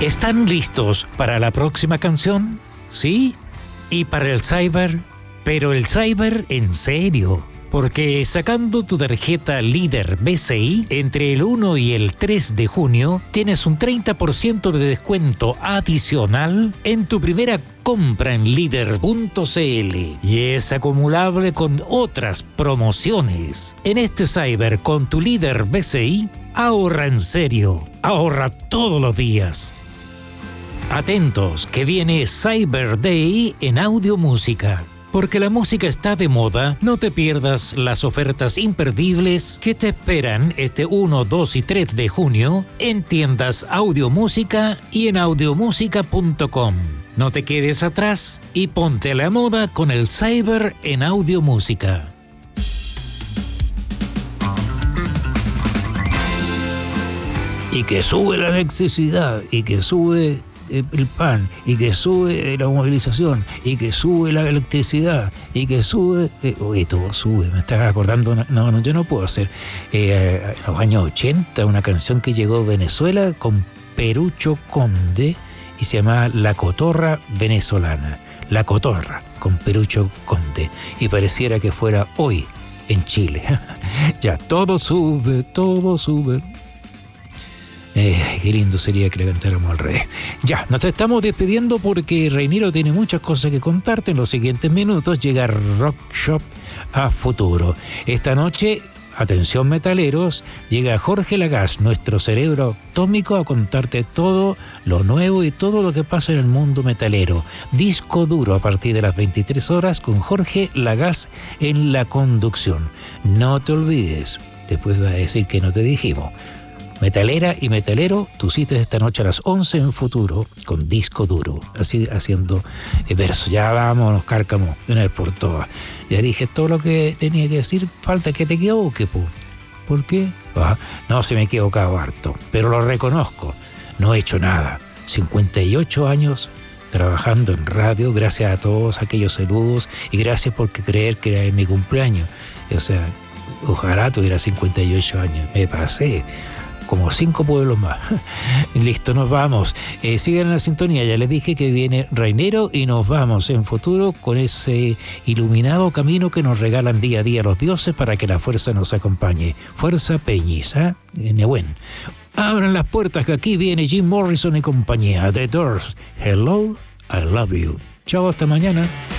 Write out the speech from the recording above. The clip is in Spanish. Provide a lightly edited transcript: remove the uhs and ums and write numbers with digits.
¿Están listos para la próxima canción? ¿Sí? ¿Y para el cyber? Pero el cyber en serio. Porque sacando tu tarjeta Líder BCI, entre el 1 y el 3 de junio, tienes un 30% de descuento adicional en tu primera compra en Líder.cl. Y es acumulable con otras promociones. En este cyber con tu Líder BCI, ahorra en serio. Ahorra todos los días. Atentos, que viene Cyber Day en Audio Música. Porque la música está de moda, no te pierdas las ofertas imperdibles que te esperan este 1, 2 y 3 de junio en tiendas Audio Música y en audiomusica.com. No te quedes atrás y ponte a la moda con el Cyber en Audio Música. Y que sube la electricidad, y que sube el pan, y que sube la movilización, y que sube la electricidad, y que sube... todo sube, me estás acordando... No, yo no puedo hacer... en los años 80, una canción que llegó a Venezuela con Perucho Conde, y se llama La Cotorra Venezolana. La Cotorra, con Perucho Conde. Y pareciera que fuera hoy, en Chile. Ya, todo sube, todo sube... qué lindo sería que le cantáramos al revés. Ya, nos estamos despidiendo porque Reiniro tiene muchas cosas que contarte. En los siguientes minutos llega Rock Shop a Futuro. Esta noche, atención metaleros, llega Jorge Lagás, nuestro cerebro atómico, a contarte todo lo nuevo y todo lo que pasa en el mundo metalero. Disco duro a partir de las 23 horas con Jorge Lagás en la conducción. No te olvides, después va a decir que no te dijimos. Metalera y metalero, tu cita es esta noche a las 11 en Futuro con Disco Duro, así haciendo verso. Ya vámonos, Cárcamo, de una vez por todas. Ya dije todo lo que tenía que decir, falta que te equivoque, po. ¿Por qué? No, se me he equivocado harto, pero lo reconozco, no he hecho nada. 58 años trabajando en radio, gracias a todos aquellos saludos y gracias por creer que era mi cumpleaños. O sea, ojalá tuviera 58 años, me pasé. Como 5 pueblos más. Listo, nos vamos. Sigan en la sintonía. Ya les dije que viene Reinero y nos vamos en Futuro con ese iluminado camino que nos regalan día a día los dioses para que la fuerza nos acompañe. Fuerza Peñis, ¿eh? Nehuen. Abran las puertas que aquí viene Jim Morrison y compañía. The Doors. Hello, I love you. Chao, hasta mañana.